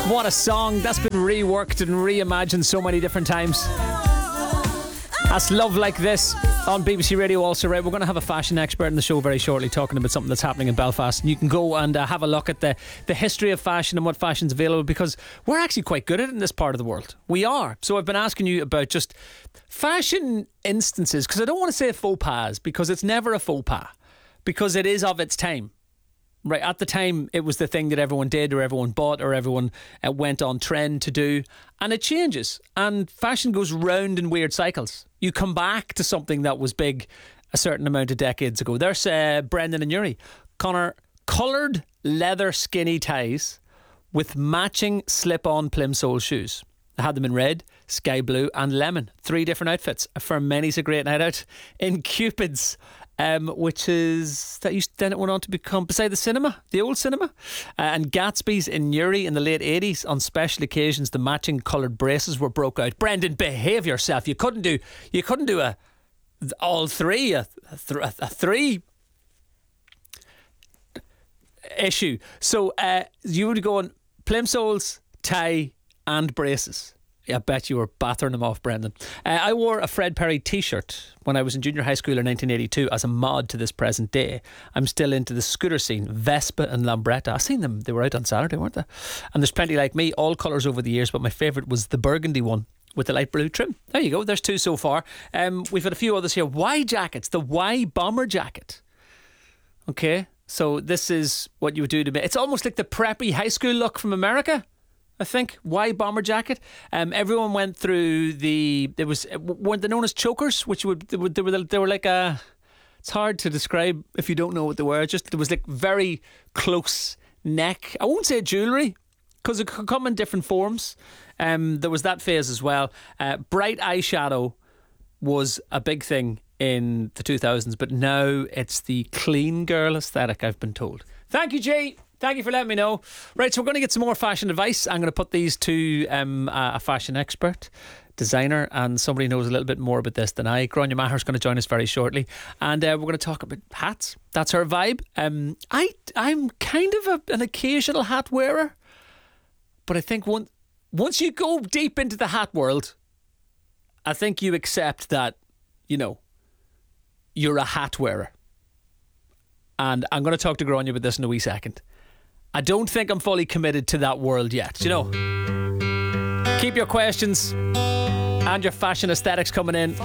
What a song. That's been reworked and reimagined so many different times. That's Love Like This on BBC Radio also, right? We're going to have a fashion expert in the show very shortly talking about something that's happening in Belfast, and you can go and have a look at the history of fashion and what fashion's available, because we're actually quite good at it in this part of the world. We are. So I've been asking you about just fashion instances, because I don't want to say faux pas, because it's never a faux pas, because it is of its time. Right, at the time, it was the thing that everyone did, or everyone bought, or everyone went on trend to do. And it changes. And fashion goes round in weird cycles. You come back to something that was big a certain amount of decades ago. There's Brendan and Yuri. Connor, coloured leather skinny ties with matching slip-on plimsoll shoes. I had them in red, sky blue and lemon. 3 different outfits for many's a great night out in Cupid's. Which is that then it went on to become beside the cinema, the old cinema, and Gatsby's in Newry in the late 80s. On special occasions, the matching coloured braces were broke out. Brendan, behave yourself. You couldn't do all three a 3 issue. So you would go on plimsolls, tie and braces. I bet you were battering them off, Brendan. I wore a Fred Perry t-shirt when I was in junior high school in 1982 as a mod to this present day. I'm still into the scooter scene, Vespa and Lambretta. I've seen them, they were out on Saturday, weren't they? And there's plenty like me, all colours over the years, but my favourite was the burgundy one with the light blue trim. There you go, there's 2 so far. We've had a few others here. Y jackets, the Y bomber jacket. Okay, so this is what you would do to me. It's almost like the preppy high school look from America, I think. Y bomber jacket. Everyone went through weren't they known as chokers, which they were like a, it's hard to describe if you don't know what they were. Just there was like very close neck. I won't say jewellery, because it could come in different forms. There was that phase as well. Bright eyeshadow was a big thing in the 2000s, but now it's the clean girl aesthetic, I've been told. Thank you, Jay. Thank you for letting me know. Right, so we're going to get some more fashion advice. I'm going to put these to a fashion expert, designer, and somebody who knows a little bit more about this than I. Grania Maher's going to join us very shortly, and we're going to talk about hats. That's her vibe. I'm kind of an occasional hat wearer, but I think once you go deep into the hat world, I think you accept that, you're a hat wearer. And I'm going to talk to Grania about this in a wee second. I don't think I'm fully committed to that world yet. Keep your questions and your fashion aesthetics coming in